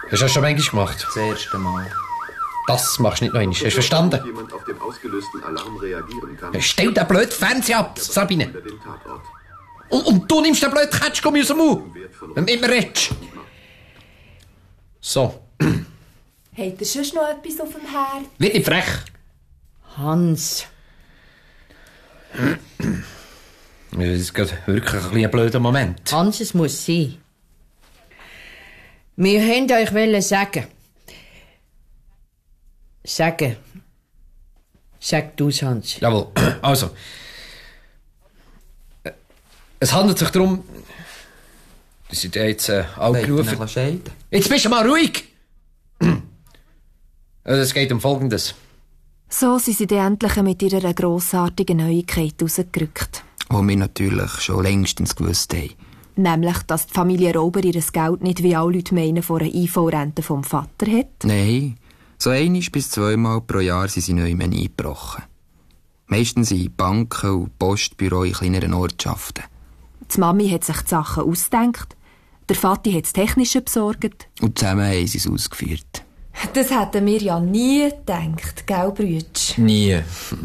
Hast du das schon manchmal gemacht? Das erste Mal. Das machst du nicht noch einmal. Hast du verstanden? Jemand auf den ausgelösten Alarm reagieren kann. Stell den blöden Fernseher ab, Sabine. Und du nimmst den blöden Ketschgummi aus dem Mund, wenn du immer redest. So. Habt ihr sonst noch etwas auf dem Herd? Wird nicht frech. Hans. Das ist gerade wirklich ein blöder Moment. Hans, es muss sein. Wir wollten euch sagen. Sagen. Sag du's, Hans. Jawohl. Also. Es handelt sich darum... Die sind ja jetzt angerufen. Jetzt bist du mal ruhig! Also es geht um Folgendes. So sind sie dann endlich mit ihrer grossartigen Neuigkeit rausgerückt. Die wir natürlich schon längstens gewusst haben. Nämlich, dass die Familie Rauber ihr Geld nicht, wie alle Leute meinen, von einer IV-Rente vom Vater hat. Nein, so 1 bis 2 Mal pro Jahr sind sie neu eingebrochen. Meistens in Banken und Postbüro in kleineren Ortschaften. Die Mami hat sich die Sachen ausgedacht, der Vati hat das Technische besorgt. Und zusammen haben sie es ausgeführt. Das hätten wir ja nie gedacht, gell, Brütsch? Nie.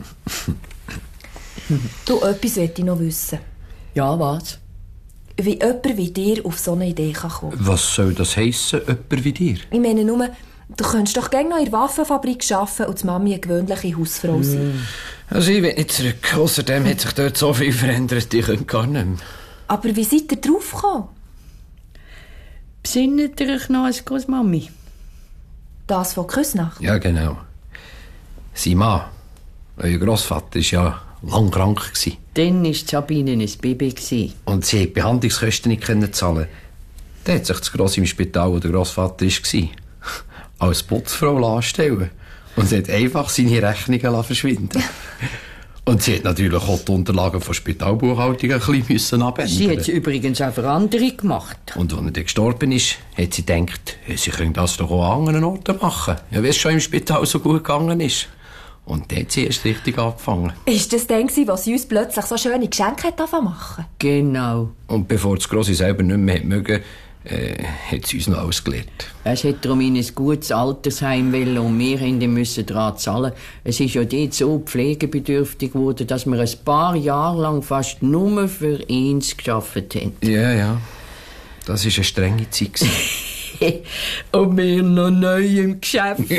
Du, etwas möchte ich noch wissen. Ja, was? Wie jemand wie dir auf so eine Idee kann kommen. Was soll das heissen, jemand wie dir? Ich meine nur, du könntest doch gerne noch in der Waffenfabrik arbeiten und die Mami eine gewöhnliche Hausfrau sein. Also ich will nicht zurück. Außerdem hat sich dort so viel verändert, ich könnte gar nicht mehr. Aber wie seid ihr drauf gekommen? Besinnet ihr euch noch als Großmami? Das von Küsnacht? Ja, genau. Sein Mann, euer Grossvater, war ja lang krank. Dann war Sabine ein Baby. Und sie hat die Behandlungskosten nicht zahlen. Dann hat sich das Gross im Spital, wo der Grossvater war, als Putzfrau anstellen. Und sie hat einfach seine Rechnungen verschwinden. Und sie hat natürlich auch die Unterlagen von Spitalbuchhaltung ein bisschen abändern. Sie hat es übrigens auch für andere gemacht. Und als er dann gestorben ist, hat sie gedacht, sie können das doch auch an anderen Orten machen. Ja, wie es schon im Spital so gut gegangen ist. Und dann hat sie erst richtig angefangen. Ist das dann, was sie uns plötzlich so schöne Geschenke hat machen? Genau. Und bevor das Grosse selber nicht mehr mögen, hat sie uns noch alles gelernt. Es hat darum in ein gutes Altersheim wollen und wir mussten daran zahlen. Es ist ja dort so pflegebedürftig geworden, dass wir ein paar Jahre lang fast nur für ihn gearbeitet haben. Ja. Das war eine strenge Zeit. Und wir noch neu im Geschäft.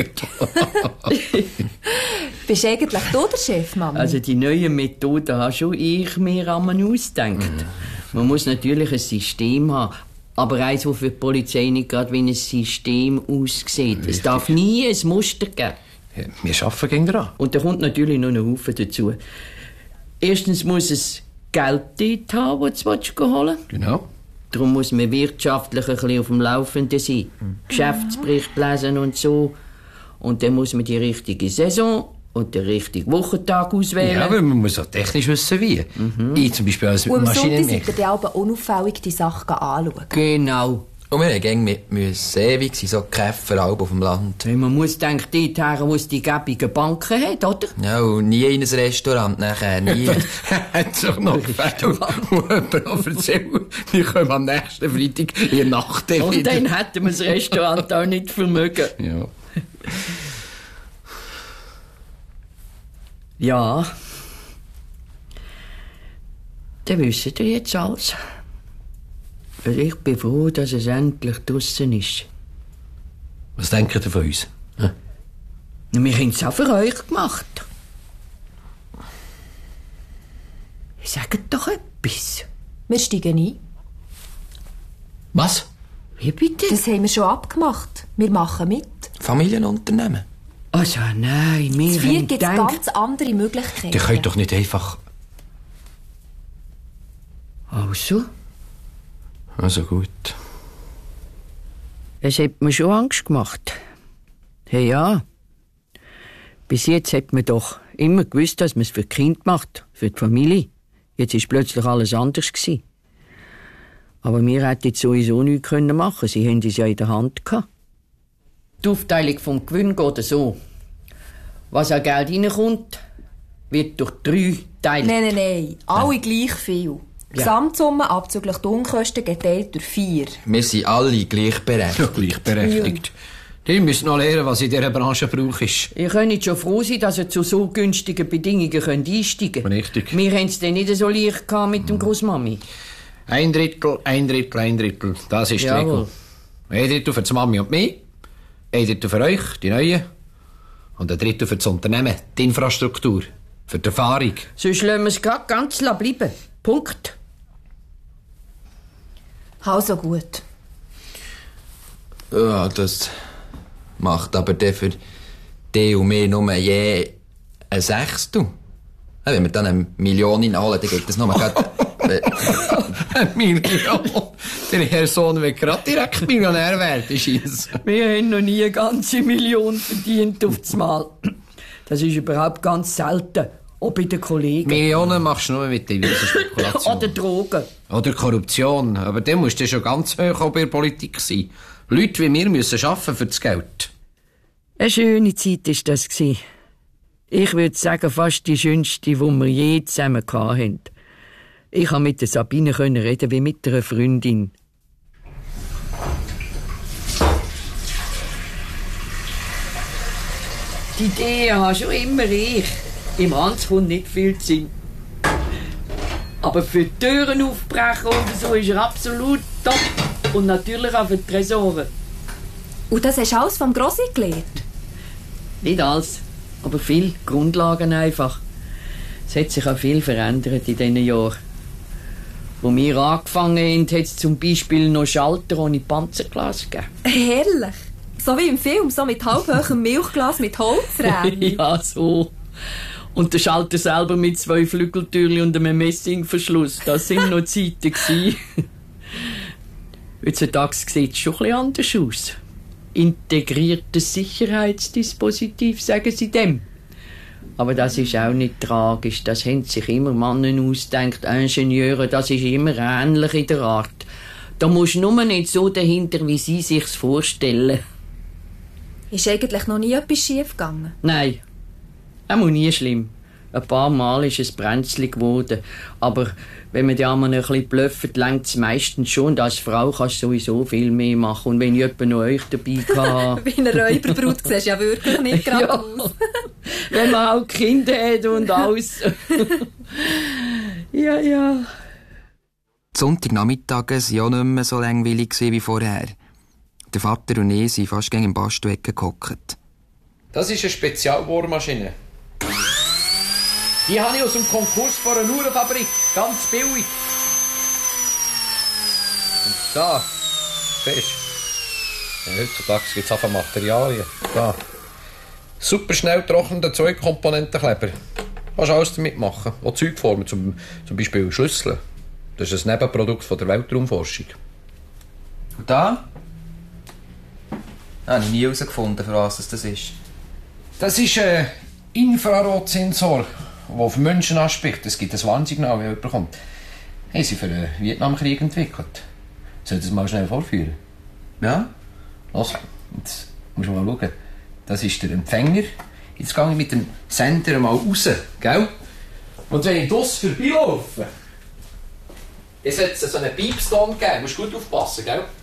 Bist eigentlich du der Chef, Mami? Also die neuen Methoden habe schon ich mir einmal ausgedacht. Man muss natürlich ein System haben. Aber eins, das für die Polizei nicht gerade wie ein System aussieht. Richtig. Es darf nie ein Muster geben. Ja, wir arbeiten gegen dran. Und da kommt natürlich noch ein Haufen dazu. Erstens muss es Geld dort haben, das du holen willst. Genau. Darum muss man wirtschaftlich ein bisschen auf dem Laufenden sein. Geschäftsbericht lesen und so. Und dann muss man die richtige Saison und den richtigen Wochentag auswählen. Ja, aber man muss auch technisch wissen, wie. Ich zum Beispiel als Maschinenmech. Und am Sonntag seid ihr aber unauffällig die Sachen anschauen. Genau. Und wir haben mit ewig so Käfer auf dem Land. Man muss denken, dorthin, wo es die gäbigen Banken hat, oder? Ja, und nie in ein Restaurant nachher, nie. Hat sich noch gefällt. Und jemand noch erzählt, wir kommen am nächsten Freitag in der Nacht wieder. Und dann hätten wir das Restaurant auch nicht vermögen. Ja. Ja. Dann wisst ihr jetzt alles. Ich bin froh, dass es endlich draussen ist. Was denkt ihr von uns? Hm? Wir haben es auch für euch gemacht. Sagt doch etwas. Wir steigen ein. Was? Wie bitte? Das haben wir schon abgemacht. Wir machen mit. Familienunternehmen. Also nein, wir Es haben gibt ganz andere Möglichkeiten. Ihr könnt doch nicht einfach... Also? Also gut. Es hat mir schon Angst gemacht. Hey, ja. Bis jetzt hat man doch immer gewusst, dass man es für die Kinder macht, für die Familie. Jetzt war plötzlich alles anders gewesen. Aber wir hätten jetzt sowieso nichts machen können. Sie haben es ja in der Hand gehabt. Die Aufteilung vom Gewinn geht so. Was an Geld reinkommt, wird durch 3 geteilt. Nein. Alle gleich viel. Gesamtsumme abzüglich die Unkosten geteilt durch 4. Wir sind alle gleichberechtigt. Ja, gleichberechtigt. Die müssen noch lernen, was in dieser Branche Brauch ist. Ihr könnt schon froh sein, dass ihr zu so günstigen Bedingungen einsteigen könnt. Richtig. Wir haben es dann nicht so leicht gehabt mit dem Großmami. 1/3, 1/3, 1/3. Das ist die Jawohl. Regel. 1/3 für die Mami und mich, 1/3 für euch, die Neuen, und 1/3 für das Unternehmen, die Infrastruktur, für die Erfahrung. Sonst lassen wir es gerade ganz bleiben. Punkt. Also gut. Ja, das macht aber der für die und mir nur je ein Sechstel. Ja, wenn wir dann 1 Million inholen, dann geht das nur gerade... 1 Million. Der Herr Sohn will gerade direkt Millionär werden, scheisse. Wir haben noch nie eine ganze Million verdient auf das Mal. Das ist überhaupt ganz selten. Auch bei den Kollegen. Millionen machst du nur mit Devisenspekulation. Oder Drogen. Oder Korruption. Aber dann musst du schon ganz hoch auch bei der Politik sein. Leute wie wir müssen arbeiten für das Geld. Eine schöne Zeit war das. Ich würde sagen, fast die schönste, die wir je zusammen hatten. Ich konnte mit der Sabine reden wie mit einer Freundin. Die Idee habe schon immer ich. Im Hans kommt nicht viel Sinn. Aber für die Türen aufbrechen oder so ist er absolut top. Und natürlich auch für die Tresoren. Und das hast du alles vom Grossi gelernt? Nicht alles, aber viel Grundlagen einfach. Es hat sich auch viel verändert in diesen Jahren. Wo wir angefangen haben, hat es zum Beispiel noch Schalter ohne Panzerglas gegeben. Herrlich. So wie im Film, so mit halbhohem Milchglas mit Holzrähmen. Ja, so. Und der Schalter selber mit 2 Flügeltürchen und einem Messingverschluss. Das sind noch Zeiten gewesen. Heutzutage sieht es schon ein bisschen anders aus. Integriertes Sicherheitsdispositiv, sagen sie dem. Aber das ist auch nicht tragisch. Das haben sich immer Männer ausgedacht, Ingenieure, das ist immer ähnlich in der Art. Da musst du nur nicht so dahinter, wie sie sich's vorstellen. Ist eigentlich noch nie etwas schief gegangen? Nein, auch nie schlimm. Ein paar Mal ist es brenzlig geworden. Aber wenn man die einmal ein bisschen blufft, längt es meistens schon. Und als Frau kannst du sowieso viel mehr machen. Und wenn ich jemanden noch euch dabei hatte... Wie eine Räuberbrut siehst du ja wirklich nicht gerade ja, aus. wenn man auch Kinder hat und alles. ja. Die Sonntagnachmittage waren auch nicht mehr so langweilig wie vorher. Der Vater und ich sind fast gegen den Bastueck gehockt. Das ist eine Spezialbohrmaschine. Die habe ich aus dem Konkurs von einer Uhrenfabrik. Ganz billig. Und da, siehst du, heutzutage gibt es einfach Materialien. Da. Super schnell trocknender Zwei-Komponenten-Kleber. Kannst alles damit machen. Auch Zeug formen, zum Beispiel Schlüssel. Das ist ein Nebenprodukt von der Weltraumforschung. Und da? Habe ich nie herausgefunden, für was das ist. Das ist ein Infrarotsensor, der auf Menschen anspricht. Es gibt ein Warnsignal, wenn jemand kommt. Haben sie für den Vietnamkrieg entwickelt. Soll ich das mal schnell vorführen? Ja? Los, jetzt musst du mal schauen. Das ist der Empfänger. Jetzt gehe ich mit dem Sender mal raus, gell? Und wenn ich draussen vorbeilaufe, dann sollte es so einen Piepston geben. Du musst gut aufpassen, gell?